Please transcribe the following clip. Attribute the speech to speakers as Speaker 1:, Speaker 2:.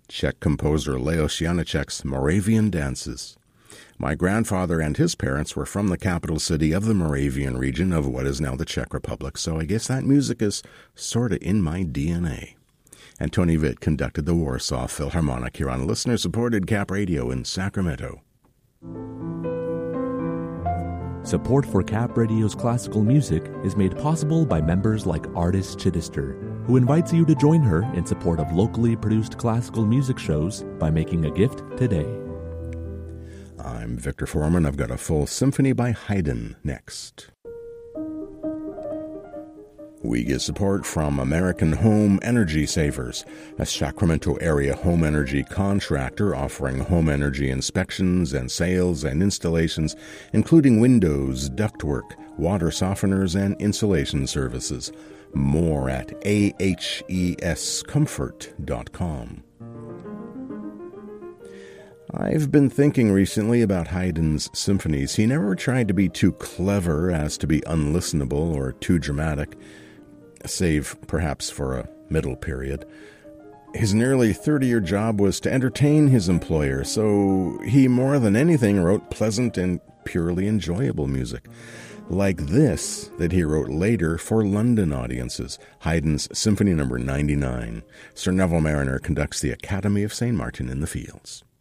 Speaker 1: Czech composer Leos Janáček's Moravian Dances. My grandfather and his parents were from the capital city of the Moravian region of what is now the Czech Republic, so I guess that music is sort of in my DNA. And Tony Witt conducted the Warsaw Philharmonic here on listener-supported Cap Radio in Sacramento.
Speaker 2: Support for Cap Radio's classical music is made possible by members like Artis Chittister, who invites you to join her in support of locally produced classical music shows by making a gift today.
Speaker 1: I'm Victor Foreman. I've got a full symphony by Haydn next. We get support from American Home Energy Savers, a Sacramento area home energy contractor offering home energy inspections and sales and installations, including windows, ductwork, water softeners, and insulation services. More at ahescomfort.com. I've been thinking recently about Haydn's symphonies. He never tried to be too clever as to be unlistenable or too dramatic, save perhaps for a middle period. His nearly 30-year job was to entertain his employer, so he more than anything wrote pleasant and purely enjoyable music. Like this that he wrote later for London audiences, Haydn's Symphony No. 99. Sir Neville Marriner conducts the Academy of St. Martin in the Fields.